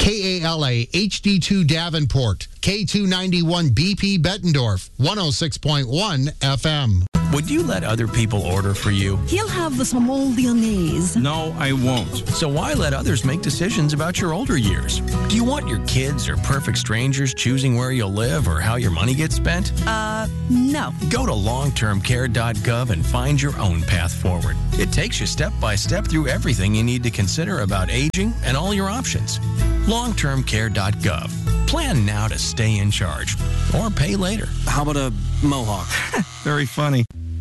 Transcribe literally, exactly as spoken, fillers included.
K A L A H D two Davenport, K two ninety-one B P Bettendorf, one oh six point one F M. Would you let other people order for you? He'll have the small lyonnaise. No, I won't. So why let others make decisions about your older years? Do you want your kids or perfect strangers choosing where you'll live or how your money gets spent? Uh, no. Go to long term care dot gov and find your own path forward. It takes you step by step through everything you need to consider about aging and all your options. long term care dot gov. Plan now to stay in charge or pay later. How about a mohawk? Very funny.